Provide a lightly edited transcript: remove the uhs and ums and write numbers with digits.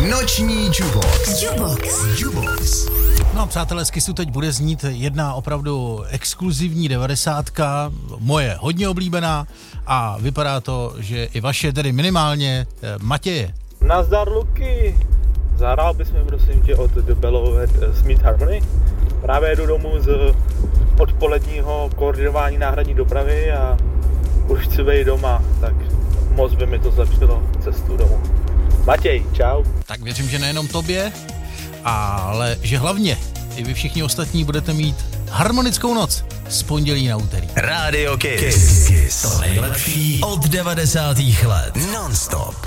Noční Jubox. No a přátelé, z Kissu teď bude znít jedna opravdu exkluzivní 90, moje hodně oblíbená a vypadá to, že i vaše, tedy minimálně Matěje. Nazdar, Luky. Zahrál bys mi prosím tě od The Bellowhead Smith Harmony. Právě jedu domů z odpoledního koordinování náhradní dopravy a už chci být doma, tak moc by mi to zlepšilo cestu domů. Matěj, čau. Tak věřím, že nejenom tobě, ale že hlavně i vy všichni ostatní budete mít harmonickou noc z pondělí na úterý. Radio Kiss. To nejlepší od 90. let. Non-stop.